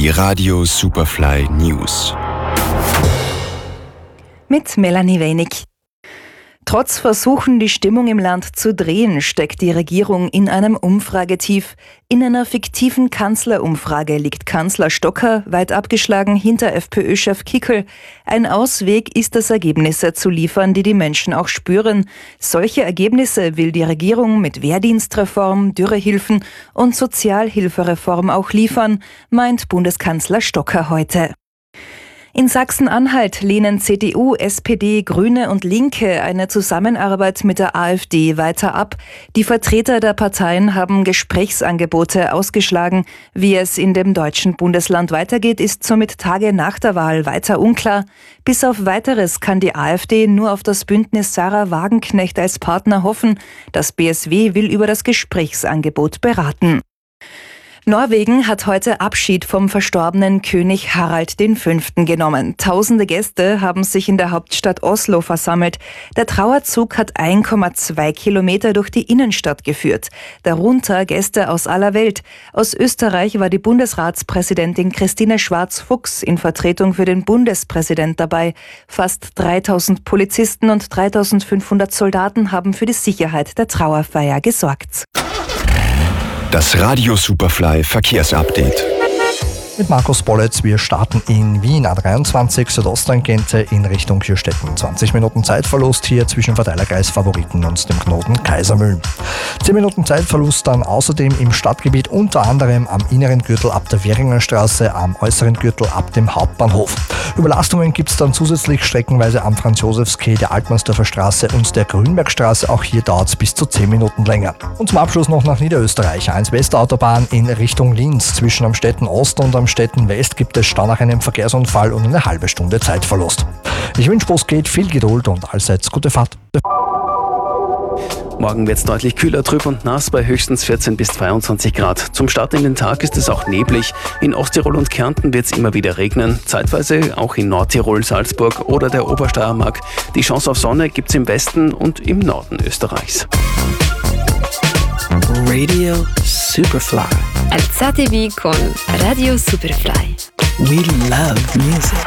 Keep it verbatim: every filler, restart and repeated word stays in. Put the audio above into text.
Die Radio Superfly News. Mit Melanie Wenig. Trotz Versuchen, die Stimmung im Land zu drehen, steckt die Regierung in einem Umfragetief. In einer fiktiven Kanzlerumfrage liegt Kanzler Stocker weit abgeschlagen hinter FPÖ-Chef Kickl. Ein Ausweg ist es, Ergebnisse zu liefern, die die Menschen auch spüren. Solche Ergebnisse will die Regierung mit Wehrdienstreform, Dürrehilfen und Sozialhilfereform auch liefern, meint Bundeskanzler Stocker heute. In Sachsen-Anhalt lehnen C D U, S P D, Grüne und Linke eine Zusammenarbeit mit der AfD weiter ab. Die Vertreter der Parteien haben Gesprächsangebote ausgeschlagen. Wie es in dem deutschen Bundesland weitergeht, ist somit Tage nach der Wahl weiter unklar. Bis auf Weiteres kann die AfD nur auf das Bündnis Sarah Wagenknecht als Partner hoffen. Das B S W will über das Gesprächsangebot beraten. Norwegen hat heute Abschied vom verstorbenen König Harald der Fünfte genommen. Tausende Gäste haben sich in der Hauptstadt Oslo versammelt. Der Trauerzug hat eins Komma zwei Kilometer durch die Innenstadt geführt. Darunter Gäste aus aller Welt. Aus Österreich war die Bundesratspräsidentin Christine Schwarz-Fuchs in Vertretung für den Bundespräsident dabei. Fast dreitausend Polizisten und dreitausendfünfhundert Soldaten haben für die Sicherheit der Trauerfeier gesorgt. Das Radio Superfly Verkehrsupdate. Mit Markus Bollitz, wir starten in Wien A dreiundzwanzig Südosttangente in Richtung Kürstetten. zwanzig Minuten Zeitverlust hier zwischen Verteilerkreis Favoriten und dem Knoten Kaisermühlen. zehn Minuten Zeitverlust dann außerdem im Stadtgebiet, unter anderem am inneren Gürtel ab der Währinger Straße, am äußeren Gürtel ab dem Hauptbahnhof. Überlastungen gibt es dann zusätzlich streckenweise am Franz-Josefs-Quai, der Altmannsdorfer Straße und der Grünbergstraße. Auch hier dauert es bis zu zehn Minuten länger. Und zum Abschluss noch nach Niederösterreich. A eins Westautobahn in Richtung Linz. Zwischen Amstetten Ost und Amstetten West gibt es Stau nach einem Verkehrsunfall und eine halbe Stunde Zeitverlust. Ich wünsche, wo es geht, viel Geduld und allseits gute Fahrt. Morgen wird es deutlich kühler, trüb und nass bei höchstens vierzehn bis zweiundzwanzig Grad. Zum Start in den Tag ist es auch neblig. In Osttirol und Kärnten wird es immer wieder regnen. Zeitweise auch in Nordtirol, Salzburg oder der Obersteiermark. Die Chance auf Sonne gibt es im Westen und im Norden Österreichs. Radio Superfly. Alzatevi con Radio Superfly. We love music.